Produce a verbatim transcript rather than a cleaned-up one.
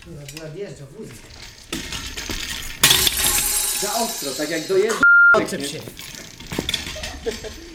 Nadjeżdża wózek. Za ostro, tak jak dojeżdża. Odczep się.